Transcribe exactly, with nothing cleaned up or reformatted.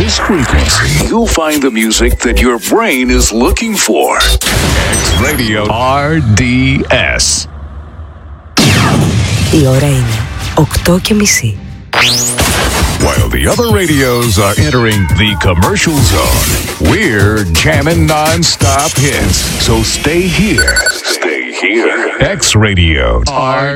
this frequency, you'll find the music that your brain is looking for. X Radio R D S. Η ώρα είναι οκτώ και μισή. While the other radios are entering the commercial zone, we're jamming non-stop hits. So stay here. Stay here. X Radio R